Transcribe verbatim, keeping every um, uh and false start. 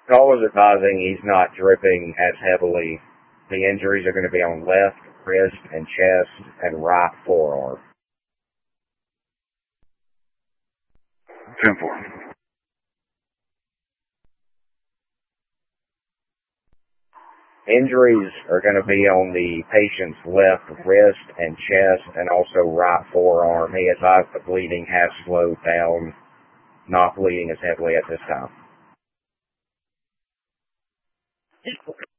Call is advising he's not dripping as heavily. The injuries are going to be on left wrist and chest and right forearm. ten four. Injuries are going to be on the patient's left wrist and chest and also right forearm. He advised the bleeding has slowed down, not bleeding as heavily at this time.